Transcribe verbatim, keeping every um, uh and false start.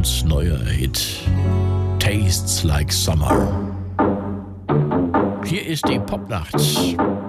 ganz neuer Hit. Tastes Like Summer. Hier ist die Popnacht